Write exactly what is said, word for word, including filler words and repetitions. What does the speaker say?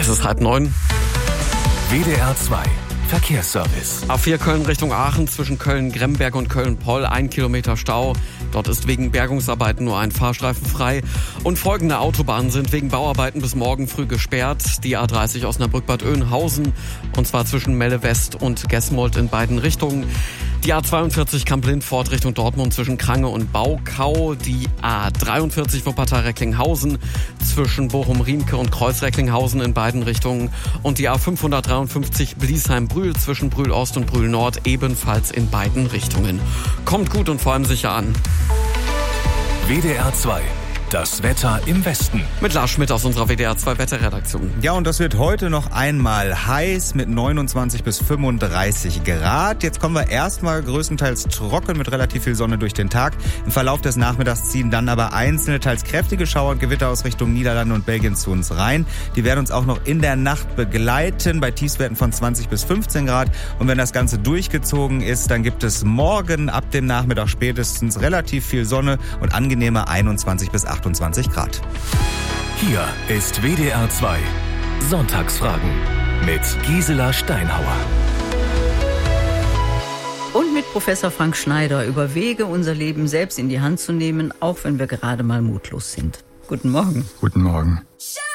ist halb neun. W D R zwei Verkehrsservice. A vier Köln Richtung Aachen zwischen Köln-Gremberg und Köln-Poll ein Kilometer Stau. Dort ist wegen Bergungsarbeiten nur ein Fahrstreifen frei. Und folgende Autobahnen sind wegen Bauarbeiten bis morgen früh gesperrt. Die A dreißig Osnabrück-Bad Oeynhausen, und zwar zwischen Melle West und Gesmold in beiden Richtungen. Die A zweiundvierzig Kamp-Lindfort Richtung Dortmund zwischen Krange und Baukau. Die A dreiundvierzig Wuppertal-Recklinghausen zwischen Bochum-Riemke und Kreuz-Recklinghausen in beiden Richtungen. Und die A fünfhundertdreiundfünfzig Bliesheim-Brühl zwischen Brühl-Ost und Brühl-Nord ebenfalls in beiden Richtungen. Kommt gut und vor allem sicher an. W D R zwei. Das Wetter im Westen. Mit Lars Schmidt aus unserer W D R zwei Wetterredaktion. Ja, und das wird heute noch einmal heiß mit neunundzwanzig bis fünfunddreißig Grad. Jetzt kommen wir erstmal größtenteils trocken mit relativ viel Sonne durch den Tag. Im Verlauf des Nachmittags ziehen dann aber einzelne, teils kräftige Schauer und Gewitter aus Richtung Niederlande und Belgien zu uns rein. Die werden uns auch noch in der Nacht begleiten bei Tiefstwerten von zwanzig bis fünfzehn Grad. Und wenn das Ganze durchgezogen ist, dann gibt es morgen ab dem Nachmittag spätestens relativ viel Sonne und angenehme einundzwanzig bis achtundzwanzig Grad. Hier ist W D R zwei Sonntagsfragen mit Gisela Steinhauer. Und mit Professor Frank Schneider über Wege, unser Leben selbst in die Hand zu nehmen, auch wenn wir gerade mal mutlos sind. Guten Morgen. Guten Morgen.